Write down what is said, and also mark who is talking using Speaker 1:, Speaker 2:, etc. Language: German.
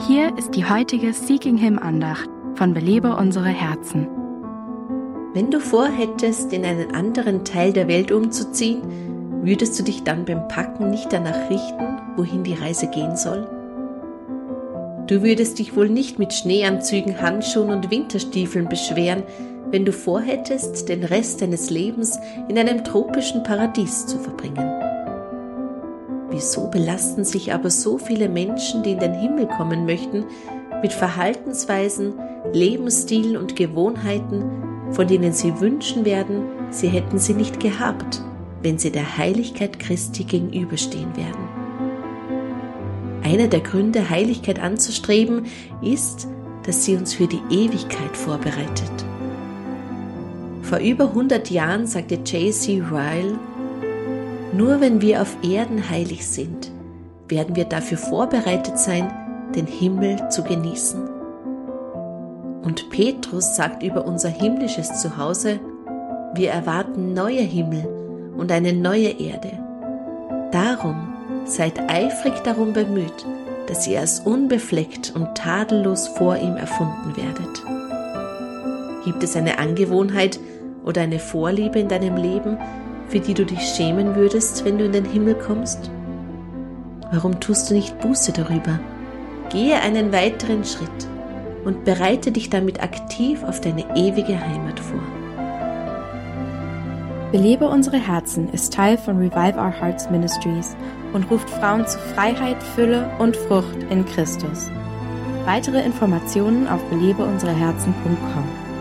Speaker 1: Hier ist die heutige Seeking Him Andacht von Belebe unsere Herzen.
Speaker 2: Wenn du vorhättest, in einen anderen Teil der Welt umzuziehen, würdest du dich dann beim Packen nicht danach richten, wohin die Reise gehen soll? Du würdest dich wohl nicht mit Schneeanzügen, Handschuhen und Winterstiefeln beschweren, wenn du vorhättest, den Rest deines Lebens in einem tropischen Paradies zu verbringen. Wieso belasten sich aber so viele Menschen, die in den Himmel kommen möchten, mit Verhaltensweisen, Lebensstil und Gewohnheiten, von denen sie wünschen werden, sie hätten sie nicht gehabt, wenn sie der Heiligkeit Christi gegenüberstehen werden? Einer der Gründe, Heiligkeit anzustreben, ist, dass sie uns für die Ewigkeit vorbereitet. Vor über 100 Jahren sagte J.C. Ryle: Nur wenn wir auf Erden heilig sind, werden wir dafür vorbereitet sein, den Himmel zu genießen. Und Petrus sagt über unser himmlisches Zuhause: Wir erwarten neue Himmel und eine neue Erde. Darum seid eifrig darum bemüht, dass ihr als unbefleckt und tadellos vor ihm erfunden werdet. Gibt es eine Angewohnheit oder eine Vorliebe in deinem Leben, für die du dich schämen würdest, wenn du in den Himmel kommst? Warum tust du nicht Buße darüber? Gehe einen weiteren Schritt und bereite dich damit aktiv auf deine ewige Heimat vor.
Speaker 1: Belebe unsere Herzen ist Teil von Revive Our Hearts Ministries und ruft Frauen zu Freiheit, Fülle und Frucht in Christus. Weitere Informationen auf belebeunsereherzen.com.